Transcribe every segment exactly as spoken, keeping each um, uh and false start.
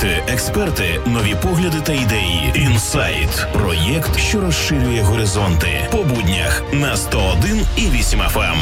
Гості, експерти, нові погляди та ідеї. Інсайт. Проєкт, що розширює горизонти. По буднях на сто один і вісім еф ем.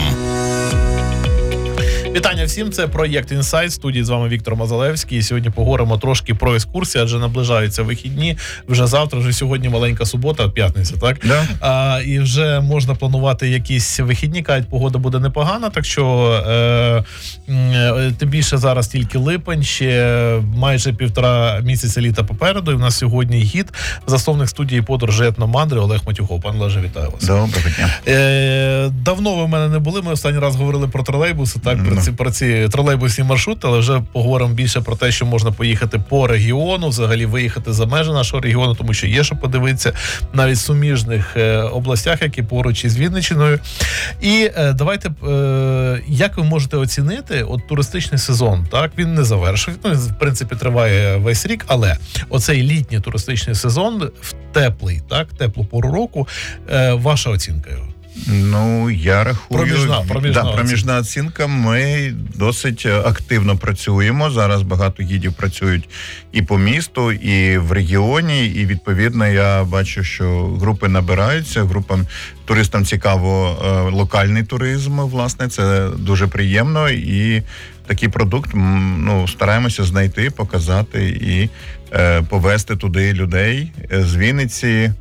Вітання всім, це проєкт «Інсайт», в студії з вами Віктор Мазалевський. І сьогодні поговоримо трошки про екскурсії, адже наближаються вихідні. Вже завтра, вже сьогодні маленька субота, п'ятниця, так? Да. А, і вже можна планувати якісь вихідні, кажуть, погода буде непогана, так що е, е, тим більше зараз тільки липень, ще майже півтора місяця літа попереду. І в нас сьогодні гід, засновник студії подорожі етномандри Олег Матюхов. Пан Олеже, вітаю вас. Доброго дня. Е, давно ви в мене не були, ми останній раз говорили про тролейбуси, так, mm. про ці, про ці тролейбусні маршрути, але вже поговоримо більше про те, що можна поїхати по регіону, взагалі виїхати за межі нашого регіону, тому що є що подивитися навіть в суміжних е, областях, які поруч із Вінниччиною. І е, давайте, е, як ви можете оцінити от туристичний сезон, так, він не завершив, ну, в принципі, триває весь рік, але оцей літній туристичний сезон в теплий, так, теплу пору року, е, ваша оцінка його? Ну, я рахую, проміжна, проміжна, да, проміжна оцінка. Ми досить активно працюємо. Зараз багато гідів працюють і по місту, і в регіоні. І, відповідно, я бачу, що групи набираються. Групам, туристам цікаво локальний туризм, власне. Це дуже приємно. І такий продукт, ну, стараємося знайти, показати і е, повезти туди людей з Вінниці,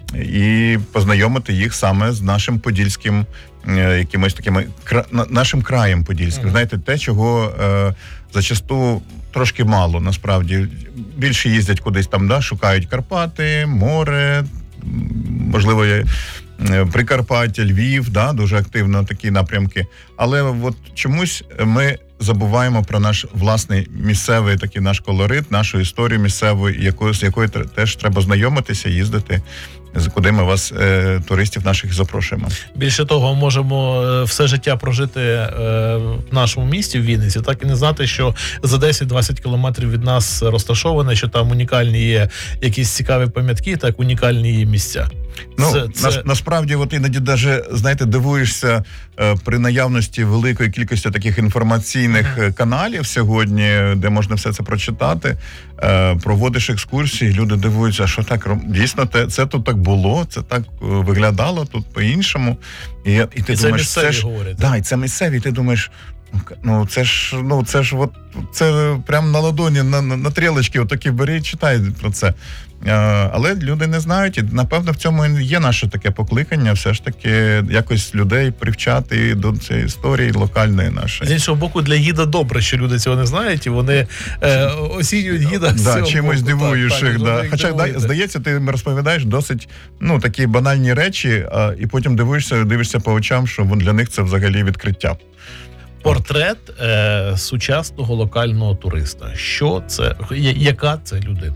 і познайомити їх саме з нашим подільським, е, якимось таким, кра, нашим краєм подільським. Mm-hmm. Знаєте, те, чого е, зачасту трошки мало, насправді. Більше їздять кудись там, да, шукають Карпати, море, можливо, є Прикарпаття, Львів, да, дуже активно такі напрямки. Але от чомусь ми забуваємо про наш власний місцевий такий наш колорит, нашу історію місцеву, якою, з якою теж треба знайомитися, їздити, куди ми вас, е, туристів наших, запрошуємо. Більше того, можемо все життя прожити е, в нашому місті, в Вінниці, так і не знати, що за десять-двадцять кілометрів від нас розташоване, що там унікальні є якісь цікаві пам'ятки, так унікальні є місця. Ну, це, це... На, насправді, от іноді даже, знаєте, дивуєшся е, при наявності великої кількості таких інформаційних uh-huh. каналів сьогодні, де можна все це прочитати, е, проводиш екскурсії, люди дивуються, що так, дійсно, те, це тут так було, це так виглядало, тут по-іншому. І, і ти і думаєш, це, це ж, говорять, да, і це місцеві, і ти думаєш, ну це ж, ну це ж от, це прямо на ладоні, на, на, на трілочки, отакі бери і читай про це. А, але люди не знають, і напевно в цьому є наше таке покликання, все ж таки якось людей привчати до цієї історії локальної нашої. З іншого боку, для гіда добре, що люди цього не знають, і вони е, оцінюють гіда з да, цього чимось боку. дивуєш так, їх. так, Да. Хоча, да, здається, ти розповідаєш досить, ну, такі банальні речі, а, і потім дивишся, дивишся по очам, що для них це взагалі відкриття. Портрет е, сучасного локального туриста. Що це? Яка це людина?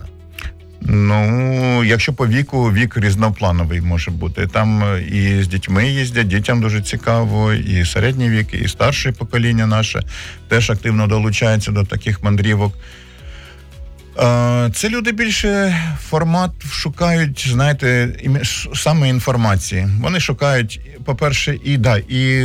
Ну, якщо по віку, вік різноплановий може бути. Там і з дітьми їздять, дітям дуже цікаво, і середній вік, і старше покоління наше теж активно долучається до таких мандрівок. Це люди більше формат шукають, знаєте, саме інформації. Вони шукають, по-перше, і, да, і